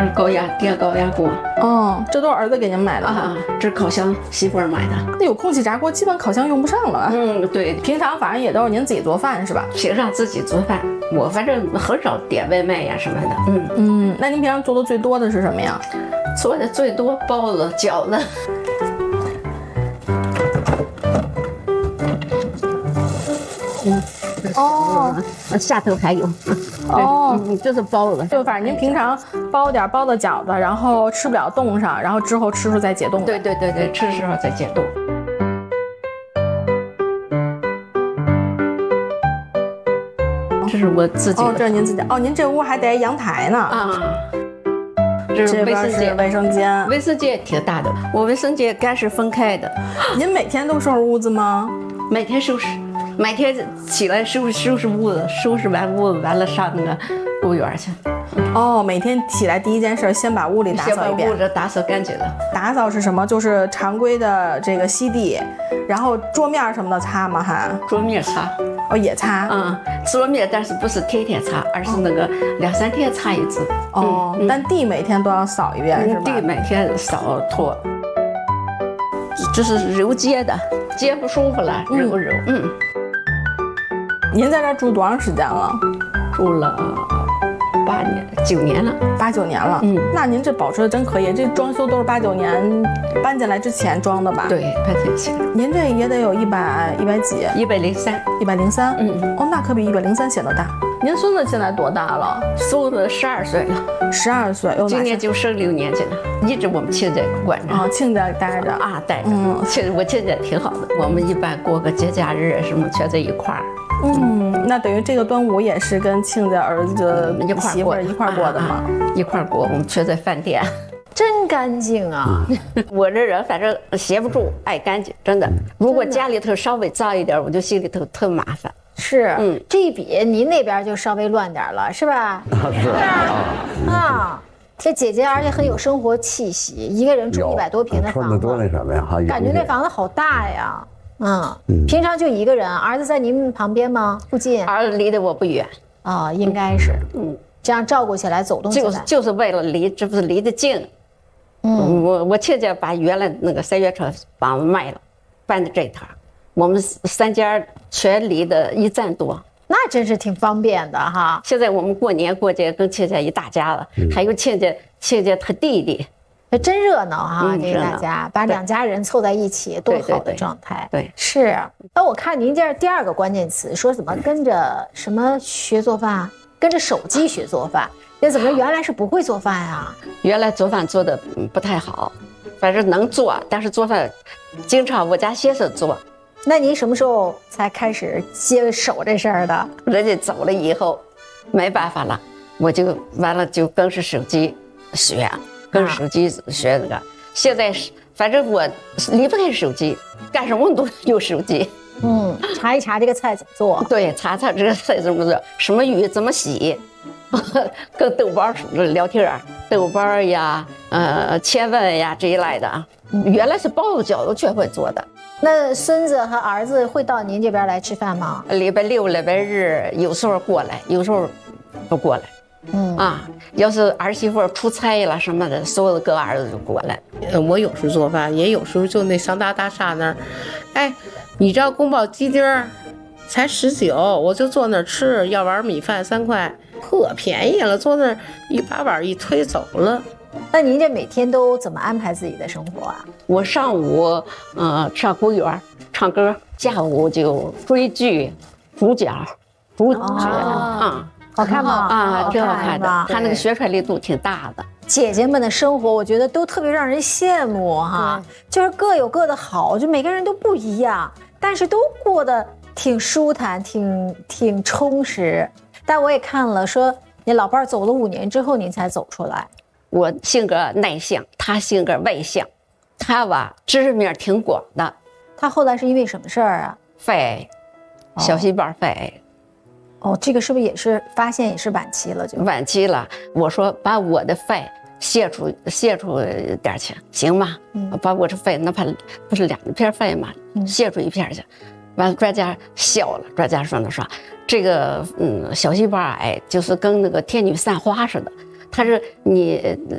电高压锅。 哦，这都是儿子给您买的啊，这是烤箱，媳妇儿买的。 那有空气炸锅，基本烤箱用不上了。 对， 平常反正也都是您自己做饭是吧？ 平常自己做饭，我反正很少点外卖呀什么的。 那您平常做的最多的是什么呀？ 做的最多包子、饺子。下头还有。这是包子。 就反正您平常包点包子、饺子，然后吃不了冻上，然后之后吃时候再解冻。 对，吃的时候再解冻。这是我自己的。 这是您自己。您这屋还带阳台呢。 这是卫生间。 卫生间， 卫生间挺大的。我卫生间干是分开的。 您每天都收拾屋子吗？ 每天收拾，每天起来收拾屋子，收拾完屋子完了上那个公园去。 每天起来第一件事先把屋里打扫一遍， 先把屋子打扫干净了。 打扫是什么？就是常规的这个吸地，然后桌面什么的擦吗？还桌面擦。 也擦。 桌面但是不是天天擦，而是那个2、3天擦一次。 但地每天都要扫一遍是吧？ 地每天扫拖。这是揉接的，接不舒服了揉。 您在这住多长时间了？ 住了8年、9年了 ，8、9年了。那您这保持的真可以，这装修都是8、9年搬进来之前装的吧？ 对，搬进去。 您这也得有100几 ？103。 103。那可比103显得大。您孙子现在多大了？ 孙子12岁了。 12岁， 今年就升6年级了。一直我们亲家管着。 亲家待着待着。我亲家挺好的，我们一般过个节假日什么全在一块儿。 那等于这个端午也是跟亲家儿子媳妇一块过的吗？ 一块过，我们全在饭店。 真干净啊！ 我这人反正闲不住，爱干净，真的。如果家里头稍微脏一点，我就心里头特麻烦。 是，这一比您那边就稍微乱点了，是吧？ 是啊，这姐姐而且很有生活气息，一个人住100多平的房子， 多那什么呀？ 感觉那房子好大呀。平常就一个人，儿子在您旁边吗？附近？ 儿子离得我不远。 应该是。这样照顾起来，走动起来。 就是为了这不是离得近。我亲家把原来那个3元车房子卖了，搬到这头，我们3家全离得1站多。 那真是挺方便的哈。 现在我们过年过节跟亲家一大家子，还有亲家他弟弟。 真热闹哈！这个大家把2家人凑在一起，多好的状态。 对， 是。那我看您这第2个关键词说怎么跟着什么学做饭，跟着手机学做饭，那怎么原来是不会做饭呀？ 原来做饭做的不太好，反正能做，但是做饭经常我家先生做。 那您什么时候才开始接手这事儿的？ 人家走了以后，没办法了，我就完了就跟着手机学。跟手机学这个，现在是反正我离不开手机，干什么都用手机。 查一查这个菜怎么做。 对，查这个菜怎么做，什么鱼怎么洗，跟豆包聊天，豆包呀，千问呀这一类的。原来是包子饺子全会做的。 那孙子和儿子会到您这边来吃饭吗？ 礼拜6、礼拜日有时候过来，有时候不过来。要是儿媳妇出差了什么的，所有的哥儿子就过来。 我有时做饭，也有时候就那商大大厦那儿，你知道宫保鸡丁才19，我就坐那儿吃，要碗米饭3块，可便宜了，坐那儿一把碗一推走了。 那您这每天都怎么安排自己的生活啊？ 我上午上公园唱歌，下午就追剧、煮饺。 好看吗？ 挺好看的。他那个宣传力度挺大的。 姐姐们的生活，我觉得都特别让人羡慕哈，就是各有各的好，就每个人都不一样，但是都过得挺舒坦，挺充实。但我也看了，说你老伴走了5年之后，您才走出来。 我性格内向，他性格外向，他吧知识面挺广的。 他后来是因为什么事儿啊？ 肺癌，小细胞肺癌。 这个是不是也是发现也是晚期了？就晚期了。我说把我的肺卸出点去，行吗？把我这肺哪怕不是2片肺嘛，卸出1片去。完了，专家笑了。专家说这个小细胞癌就是跟那个天女散花似的，它是你